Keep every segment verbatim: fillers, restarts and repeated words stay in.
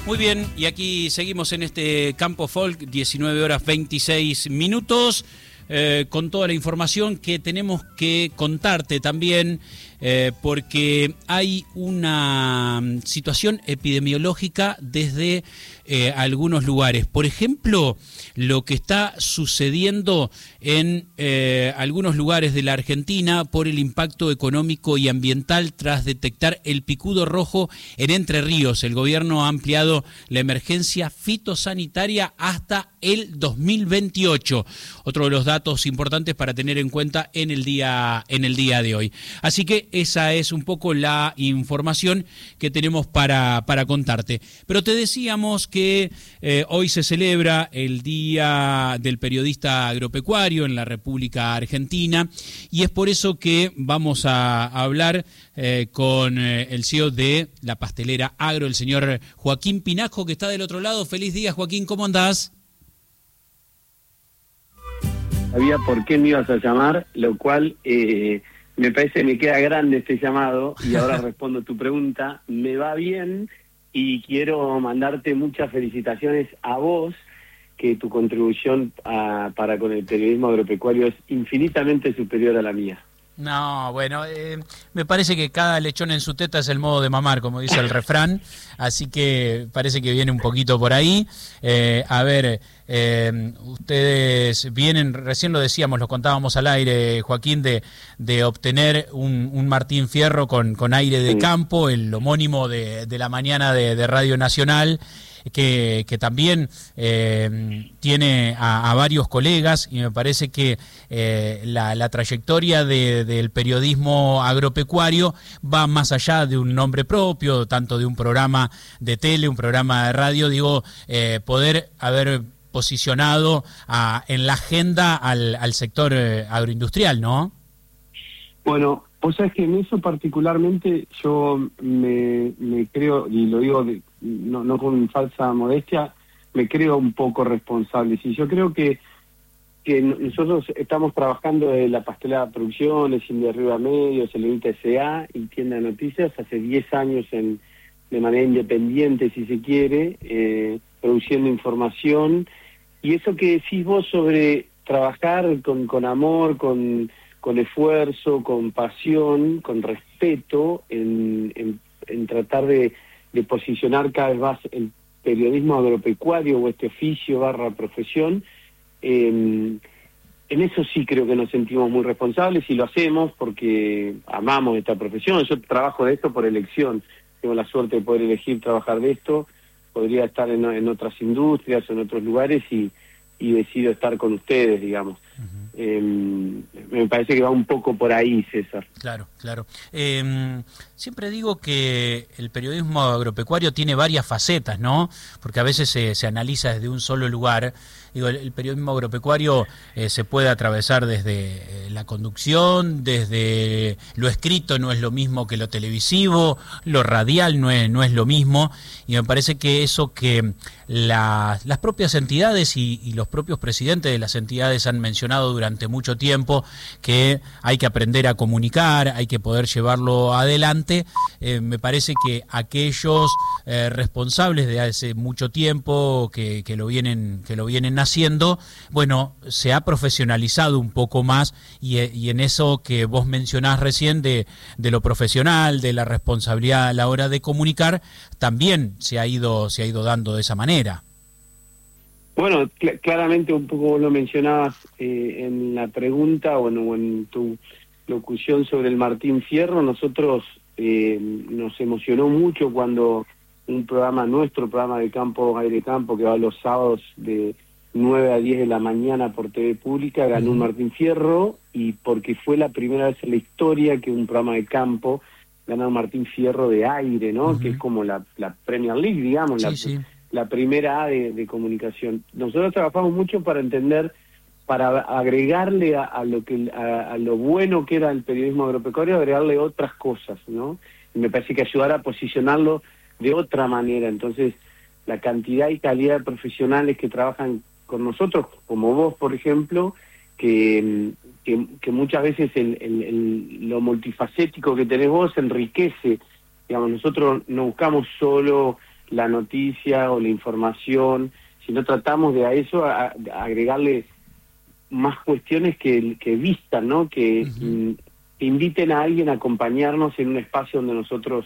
Muy bien, y aquí seguimos en este Campo Folk, diecinueve horas veintiséis minutos, eh, con toda la información que tenemos que contarte también, eh, porque hay una situación epidemiológica desde eh, algunos lugares. Por ejemplo, lo que está sucediendo en eh, algunos lugares de la Argentina por el impacto económico y ambiental tras detectar el picudo rojo en Entre Ríos. El gobierno ha ampliado la emergencia fitosanitaria hasta el dos mil veintiocho. Otro de los datos importantes para tener en cuenta en el día, en el día de hoy. Así que esa es un poco la información que tenemos para, para contarte. Pero te decíamos que eh, hoy se celebra el Día del Periodista Agropecuario en la República Argentina, y es por eso que vamos a, a hablar eh, con eh, el C E O de la pastelera Agro, el señor Joaquín Pinajo, que está del otro lado. Feliz día, Joaquín, ¿cómo andás? Sabía por qué me ibas a llamar, lo cual eh, me parece que me queda grande este llamado, y ahora respondo tu pregunta. Me va bien y quiero mandarte muchas felicitaciones a vos, que tu contribución a, para con el periodismo agropecuario es infinitamente superior a la mía. No, bueno, eh, me parece que cada lechón en su teta es el modo de mamar, como dice el refrán, así que parece que viene un poquito por ahí. Eh, a ver, eh, ustedes vienen, recién lo decíamos, lo contábamos al aire, Joaquín, de, de obtener un, un Martín Fierro con, con aire de campo, el homónimo de, de la mañana de, de Radio Nacional, que, que también eh, tiene a, a varios colegas, y me parece que eh, la, la trayectoria de, del periodismo agropecuario va más allá de un nombre propio, tanto de un programa de tele, un programa de radio, digo, eh, poder haber posicionado a, en la agenda al, al sector eh, agroindustrial, ¿no? Bueno, vos sabés que en eso particularmente yo me, me creo, y lo digo de, no, no con falsa modestia, me creo un poco responsable. Sí, yo creo que, que nosotros estamos trabajando en la pastelera Producciones, India Arriba Medios, Elevita S A y Tienda de Noticias hace diez años en, de manera independiente, si se quiere, eh, produciendo información. Y eso que decís vos sobre trabajar con, con amor, con... con esfuerzo, con pasión, con respeto, en, en, en tratar de, de posicionar cada vez más el periodismo agropecuario o este oficio barra profesión. Eh, en eso sí creo que nos sentimos muy responsables, y lo hacemos porque amamos esta profesión. Yo trabajo de esto por elección, tengo la suerte de poder elegir trabajar de esto. Podría estar en, en otras industrias o en otros lugares, y, y decido estar con ustedes, digamos. Uh-huh. Eh, me parece que va un poco por ahí, César. Claro, claro. Eh, siempre digo que el periodismo agropecuario tiene varias facetas, ¿no? Porque a veces se, se analiza desde un solo lugar. Digo, el, el periodismo agropecuario eh, se puede atravesar desde eh, la conducción, desde lo escrito no es lo mismo que lo televisivo, lo radial no es, no es lo mismo, y me parece que eso que la, las propias entidades y, y los propios presidentes de las entidades han mencionado durante mucho tiempo, que hay que aprender a comunicar, hay que poder llevarlo adelante. Eh, me parece que aquellos eh, responsables de hace mucho tiempo que, que lo vienen que lo vienen haciendo, bueno, se ha profesionalizado un poco más, y, y en eso que vos mencionás recién de, de lo profesional, de la responsabilidad a la hora de comunicar, también se ha ido se ha ido dando de esa manera. Bueno, cl- claramente un poco vos lo mencionabas eh, en la pregunta, o en, o en tu locución sobre el Martín Fierro. Nosotros eh, nos emocionó mucho cuando un programa, nuestro programa de campo, Aire Campo, que va los sábados de nueve a diez de la mañana por T V Pública, ganó un Martín Fierro, y porque fue la primera vez en la historia que un programa de campo gana un Martín Fierro de aire, ¿no? Uh-huh. Que es como la, la Premier League, digamos, sí, la, sí. la primera A de, de comunicación. Nosotros trabajamos mucho para entender, para agregarle a, a lo que a, a lo bueno que era el periodismo agropecuario, agregarle otras cosas, ¿no? Y me parece que ayudar a posicionarlo de otra manera. Entonces, la cantidad y calidad de profesionales que trabajan con nosotros, como vos, por ejemplo, que, que, que muchas veces el, el, el, lo multifacético que tenés vos enriquece. Digamos, nosotros no buscamos solo la noticia o la información, sino tratamos de a eso a, a agregarle más cuestiones que, que vistan, ¿no? Que, uh-huh. que inviten a alguien a acompañarnos en un espacio donde nosotros,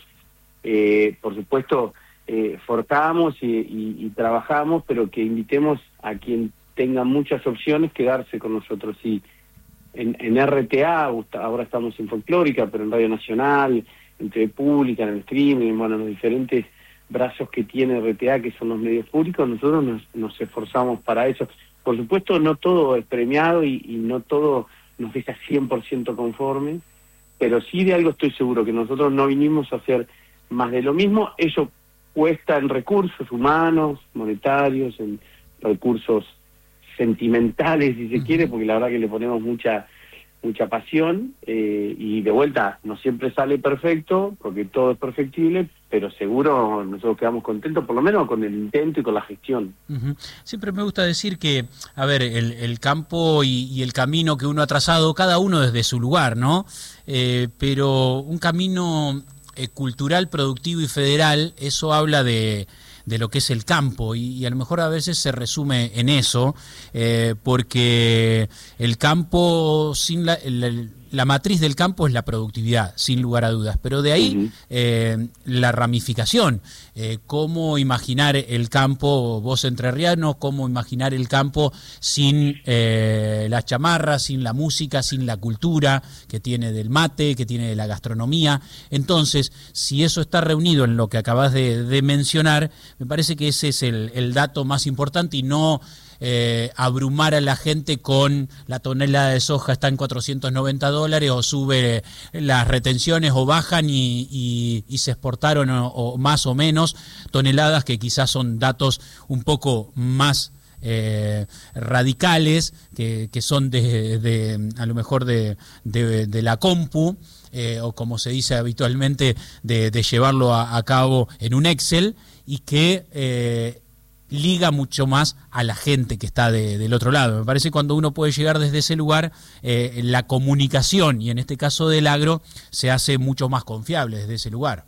eh, por supuesto, eh, forjamos y, y, y trabajamos, pero que invitemos a quien tenga muchas opciones quedarse con nosotros. Y en, en R T A, ahora estamos en Folclórica, pero en Radio Nacional, en T V Pública, en el streaming, bueno, en los diferentes brazos que tiene R T A, que son los medios públicos, nosotros nos, nos esforzamos para eso. Por supuesto, no todo es premiado y, y no todo nos deja cien por ciento conforme, pero sí de algo estoy seguro, que nosotros no vinimos a hacer más de lo mismo. Eso cuesta en recursos humanos, monetarios, en recursos sentimentales, si se uh-huh. quiere, porque la verdad que le ponemos mucha mucha pasión, eh, y de vuelta no siempre sale perfecto, porque todo es perfectible, pero seguro nosotros quedamos contentos, por lo menos con el intento y con la gestión. Uh-huh. Siempre me gusta decir que, a ver, el, el campo y, y el camino que uno ha trazado, cada uno desde su lugar, ¿no? Eh, pero un camino eh, cultural, productivo y federal, eso habla de... de lo que es el campo, y, y a lo mejor a veces se resume en eso, eh, porque el campo, sin la, el, la matriz del campo es la productividad, sin lugar a dudas, pero de ahí uh-huh. eh, la ramificación, eh, cómo imaginar el campo, vos entrerriano, cómo imaginar el campo sin eh, las chamarras, sin la música, sin la cultura que tiene del mate, que tiene de la gastronomía. Entonces, si eso está reunido en lo que acabas de, de mencionar, me parece que ese es el, el dato más importante, y no eh, abrumar a la gente con la tonelada de soja está en cuatrocientos noventa dólares, o sube las retenciones o bajan y, y, y se exportaron o, o más o menos toneladas, que quizás son datos un poco más eh, radicales, que, que son de, de a lo mejor de, de, de la compu, eh, o como se dice habitualmente, de, de llevarlo a, a cabo en un Excel, y que eh, liga mucho más a la gente que está de, del otro lado. Me parece que cuando uno puede llegar desde ese lugar, eh, la comunicación, y en este caso del agro, se hace mucho más confiable desde ese lugar.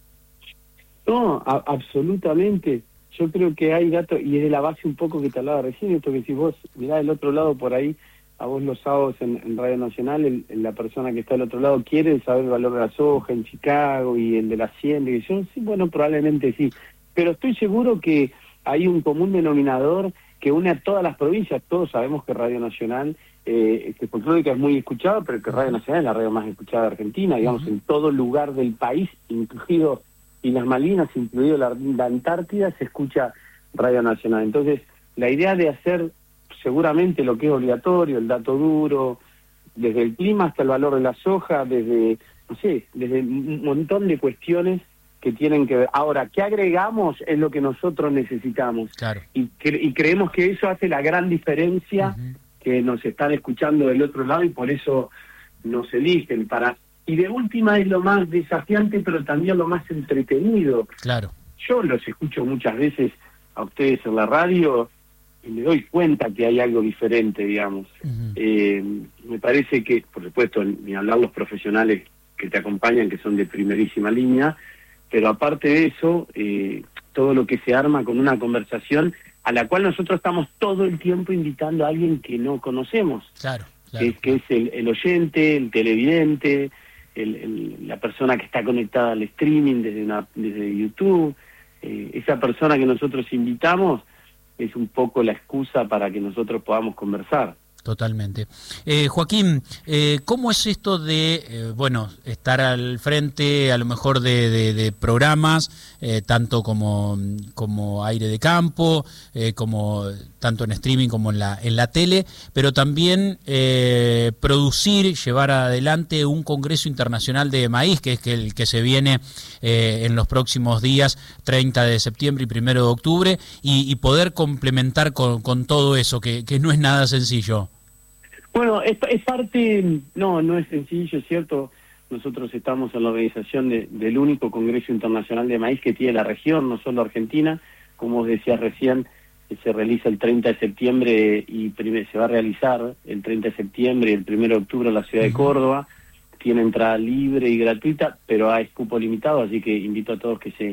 No, a, absolutamente. Yo creo que hay datos, y es de la base un poco que te hablaba recién, esto que si vos mirá del otro lado por ahí, a vos los sábados en, en Radio Nacional, el, la persona que está del otro lado quiere saber el valor de la soja en Chicago y el de la hacienda, y yo, sí, bueno, probablemente sí. Pero estoy seguro que hay un común denominador que une a todas las provincias. Todos sabemos que Radio Nacional, eh, que Folclórica es muy escuchada, pero que Radio Nacional es la radio más escuchada de Argentina, digamos, uh-huh. en todo lugar del país, incluido y las Malvinas, incluido la, la Antártida, se escucha Radio Nacional. Entonces, la idea de hacer seguramente lo que es obligatorio, el dato duro, desde el clima hasta el valor de la soja, desde, no sé, desde un montón de cuestiones que tienen que ver. Ahora, ¿qué agregamos? Es lo que nosotros necesitamos. Claro. Y, cre y creemos que eso hace la gran diferencia, uh-huh. que nos están escuchando del otro lado y por eso nos eligen. Para Y de última es lo más desafiante, pero también lo más entretenido. Claro. Yo los escucho muchas veces a ustedes en la radio y me doy cuenta que hay algo diferente, digamos. Uh-huh. eh, me parece que, por supuesto, ni hablar los profesionales que te acompañan, que son de primerísima línea, pero aparte de eso, eh, todo lo que se arma con una conversación a la cual nosotros estamos todo el tiempo invitando a alguien que no conocemos. Claro, claro, que, que claro. es el, el oyente, el televidente, el, el, la persona que está conectada al streaming desde, una, desde YouTube. Eh, esa persona que nosotros invitamos es un poco la excusa para que nosotros podamos conversar. Totalmente. Eh, Joaquín, eh, ¿cómo es esto de, eh, bueno, estar al frente a lo mejor de, de, de programas, eh, tanto como, como Aire de Campo, eh, como tanto en streaming como en la, en la tele, pero también eh, producir, llevar adelante un Congreso Internacional de Maíz, que es que el que se viene eh, en los próximos días, treinta de septiembre y primero de octubre, y, y poder complementar con, con todo eso, que, que no es nada sencillo? Bueno, es, es parte, no, no es sencillo, es cierto. Nosotros estamos en la organización de, del único Congreso Internacional de Maíz que tiene la región, no solo Argentina. Como os decía recién, se realiza el treinta de septiembre y primer, se va a realizar el treinta de septiembre y el primero de octubre en la ciudad de Córdoba. Tiene entrada libre y gratuita, pero hay cupo limitado, así que invito a todos que se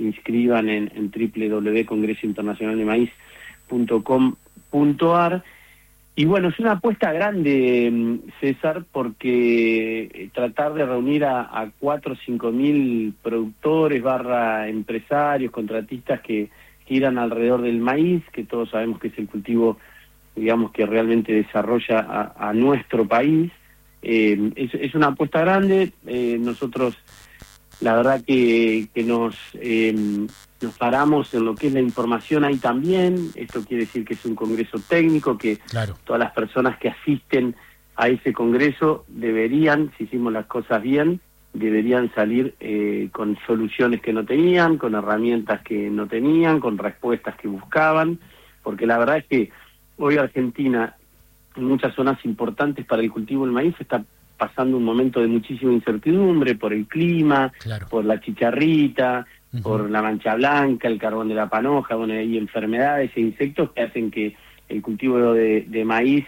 inscriban en, en doble u doble u doble u punto congreso internacional de maíz punto com punto a r. Y bueno, es una apuesta grande, César, porque tratar de reunir a, a cuatro o cinco mil productores, barra empresarios, contratistas que giran alrededor del maíz, que todos sabemos que es el cultivo, digamos, que realmente desarrolla a, a nuestro país. Eh, es, es una apuesta grande. Eh, nosotros, la verdad que, que nos... Eh, Nos paramos en lo que es la información ahí también. Esto quiere decir que es un congreso técnico, que claro, todas las personas que asisten a ese congreso deberían, si hicimos las cosas bien, deberían salir eh, con soluciones que no tenían, con herramientas que no tenían, con respuestas que buscaban, porque la verdad es que hoy Argentina, en muchas zonas importantes para el cultivo del maíz, está pasando un momento de muchísima incertidumbre por el clima, claro, por la chicharrita, uh-huh, por la mancha blanca, el carbón de la panoja, bueno, hay enfermedades e insectos que hacen que el cultivo de, de maíz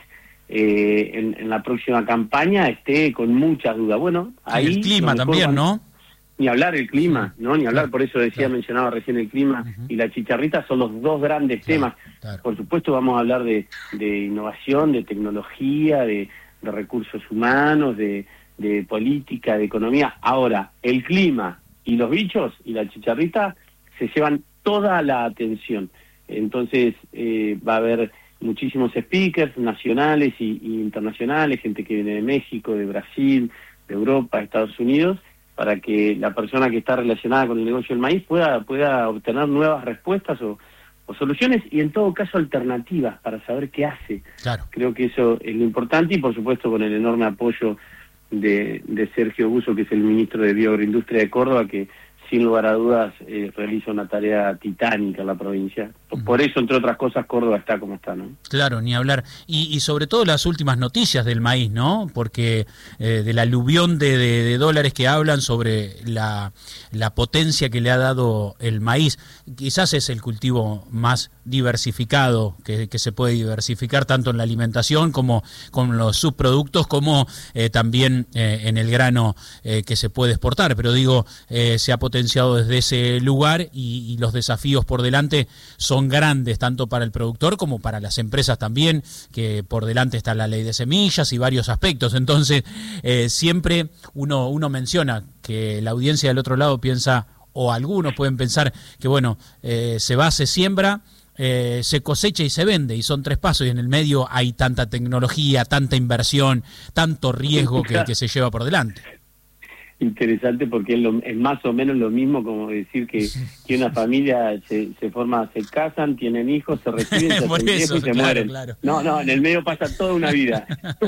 eh, en, en la próxima campaña esté con muchas dudas. Bueno, ahí... Y el clima también, van... ¿no? Ni hablar el clima, sí, ¿no? Ni hablar, claro, por eso decía, claro, mencionaba recién el clima, uh-huh, y la chicharrita son los dos grandes, claro, temas. Claro. Por supuesto vamos a hablar de, de innovación, de tecnología, de, de recursos humanos, de, de política, de economía. Ahora, el clima y los bichos y la chicharrita se llevan toda la atención. Entonces eh, va a haber muchísimos speakers nacionales y, y internacionales, gente que viene de México, de Brasil, de Europa, de Estados Unidos, para que la persona que está relacionada con el negocio del maíz pueda, pueda obtener nuevas respuestas o, o soluciones, y en todo caso alternativas para saber qué hace. Claro. Creo que eso es lo importante, y por supuesto con el enorme apoyo de, de Sergio Buso, que es el ministro de Bioagroindustria de Córdoba, que sin lugar a dudas eh, realiza una tarea titánica en la provincia. Por, por eso, entre otras cosas, Córdoba está como está, ¿no? Claro, ni hablar. Y, y sobre todo las últimas noticias del maíz, ¿no? Porque eh, del aluvión de, de, de dólares que hablan sobre la, la potencia que le ha dado el maíz. Quizás es el cultivo más diversificado que, que se puede diversificar tanto en la alimentación como con los subproductos, como eh, también eh, en el grano eh, que se puede exportar. Pero digo, eh, se ha potenciado desde ese lugar y, y los desafíos por delante son grandes, tanto para el productor como para las empresas también, que por delante está la ley de semillas y varios aspectos. Entonces, eh, siempre uno, uno menciona que la audiencia del otro lado piensa, o algunos pueden pensar que, bueno, eh, se va, se siembra, eh, se cosecha y se vende, y son tres pasos, y en el medio hay tanta tecnología, tanta inversión, tanto riesgo que, que se lleva por delante. Interesante, porque es, lo, es más o menos lo mismo como decir que, que una familia se, se forma, se casan, tienen hijos, se reciben, se hacen viejos y se claro, mueren. Claro. No, no, en el medio pasa toda una vida.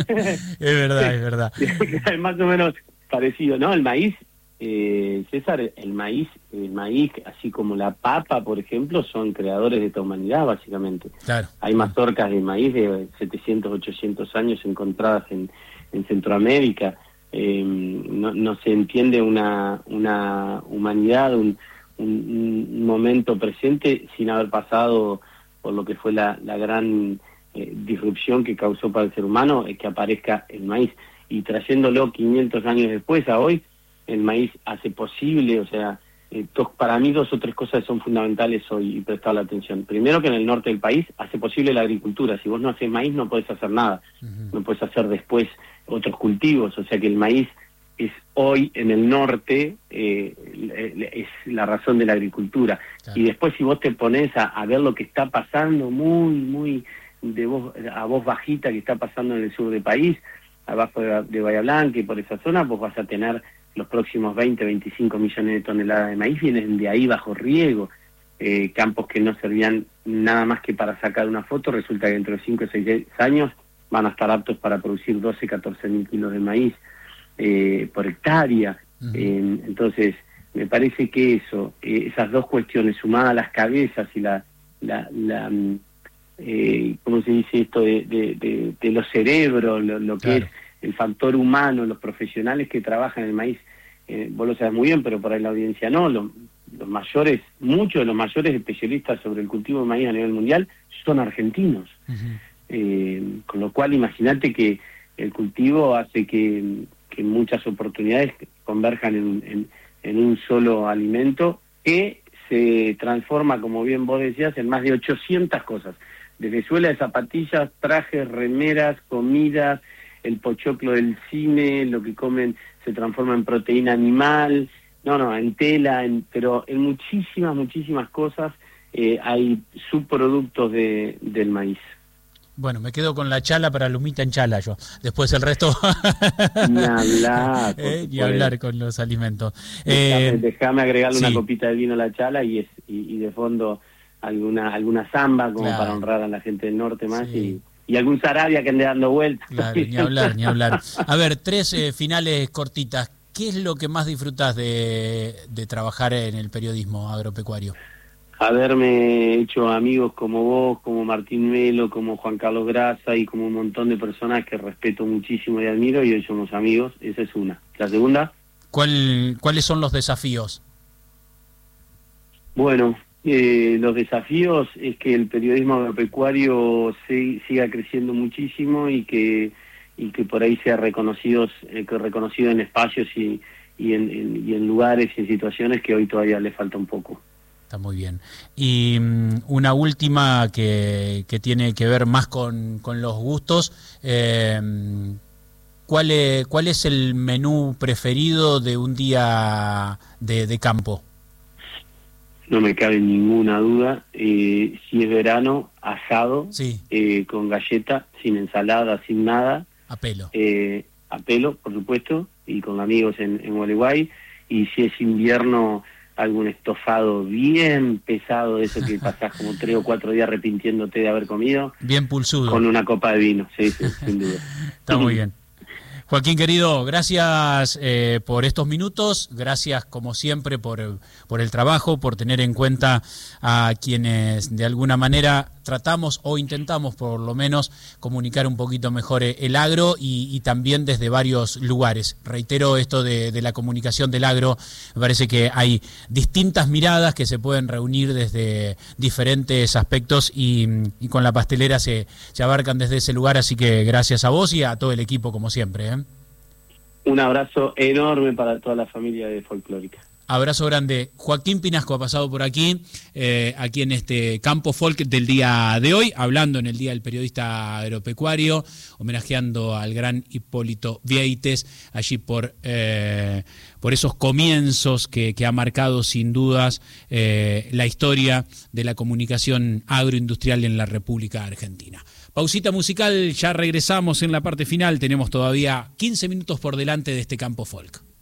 Es verdad, es verdad. Es más o menos parecido, ¿no? El maíz, eh, César, el maíz, el maíz, así como la papa, por ejemplo, son creadores de esta humanidad, básicamente. Claro. Hay mazorcas de maíz de setecientos, ochocientos años encontradas en, en Centroamérica. Eh, no, no se entiende una, una humanidad, un, un, un momento presente sin haber pasado por lo que fue la, la gran eh, disrupción que causó para el ser humano, eh, que aparezca el maíz. Y trayéndolo quinientos años después a hoy, el maíz hace posible, o sea, eh, dos, para mí dos o tres cosas son fundamentales hoy y prestar la atención. Primero, que en el norte del país hace posible la agricultura. Si vos no haces maíz no podés hacer nada, uh-huh. No podés hacer después otros cultivos, o sea que el maíz es hoy en el norte, eh, es la razón de la agricultura. Claro. Y después, si vos te pones a, a ver lo que está pasando muy, muy de voz, a voz bajita, que está pasando en el sur del país, abajo de, de Bahía Blanca y por esa zona, vos vas a tener los próximos veinte, veinticinco millones de toneladas de maíz, vienen de ahí bajo riego, eh, campos que no servían nada más que para sacar una foto, resulta que dentro de cinco o seis años van a estar aptos para producir doce, catorce mil kilos de maíz eh, por hectárea. Uh-huh. Eh, entonces, me parece que eso, eh, esas dos cuestiones, sumadas a las cabezas y la, la, la eh, ¿cómo se dice esto? De, de, de, de los cerebros, lo, lo que claro. es el factor humano, los profesionales que trabajan en el maíz, eh, vos lo sabés muy bien, pero por ahí la audiencia no, lo, los mayores, muchos de los mayores especialistas sobre el cultivo de maíz a nivel mundial son argentinos. Uh-huh. Eh, con lo cual, imagínate que el cultivo hace que, que muchas oportunidades converjan en, en, en un solo alimento que se transforma, como bien vos decías, en más de ochocientas cosas. Desde suela de zapatillas, trajes, remeras, comidas, el pochoclo del cine, lo que comen se transforma en proteína animal, no, no, en tela, en, pero en muchísimas, muchísimas cosas eh, hay subproductos de, del maíz. Bueno, me quedo con la chala para lumita en chala yo. Después el resto... Ni hablar. eh, ni hablar con los alimentos. Déjame, Eh, déjame agregarle sí. una copita de vino a la chala y, es, y, y de fondo alguna alguna zamba como Claro. para honrar a la gente del norte más Sí. y, y algún Sarabia que ande dando vueltas. Claro, ni hablar, ni hablar. A ver, tres eh, finales cortitas. ¿Qué es lo que más disfrutás de, de trabajar en el periodismo agropecuario? Haberme hecho amigos como vos, como Martín Melo, como Juan Carlos Grasa y como un montón de personas que respeto muchísimo y admiro, y hoy somos amigos. Esa es una. La segunda, ¿Cuál, ¿Cuáles son los desafíos? bueno, eh, los desafíos es que el periodismo agropecuario se, siga creciendo muchísimo y que y que por ahí sea reconocido, eh, que reconocido en espacios y, y, en, en, y en lugares y en situaciones que hoy todavía le falta un poco. Está muy bien. Y um, una última que, que tiene que ver más con, con los gustos. Eh, ¿cuál, es, ¿Cuál es el menú preferido de un día de, de campo? No me cabe ninguna duda. Eh, si es verano, asado, Sí. eh, con galleta, sin ensalada, sin nada. A pelo. Eh, a pelo, por supuesto, y con amigos en, en Gualeguay. Y si es invierno, algún estofado bien pesado, de eso que pasás como tres o cuatro días arrepintiéndote de haber comido. Bien pulsudo. Con una copa de vino, sí, sí, sin duda. Está muy bien. Joaquín, querido, gracias eh, por estos minutos, gracias como siempre por, por el trabajo, por tener en cuenta a quienes de alguna manera tratamos o intentamos por lo menos comunicar un poquito mejor el agro y, y también desde varios lugares. Reitero esto de, de la comunicación del agro, me parece que hay distintas miradas que se pueden reunir desde diferentes aspectos y, y con la pastelera se, se abarcan desde ese lugar, así que gracias a vos y a todo el equipo como siempre, ¿eh? Un abrazo enorme para toda la familia de Folclórica. Abrazo grande. Joaquín Pinasco ha pasado por aquí, eh, aquí en este Campo Folk del día de hoy, hablando en el Día del Periodista Agropecuario, homenajeando al gran Hipólito Vieites, allí por, eh, por esos comienzos que, que ha marcado sin dudas eh, la historia de la comunicación agroindustrial en la República Argentina. Pausita musical, ya regresamos en la parte final, tenemos todavía quince minutos por delante de este Campo Folk.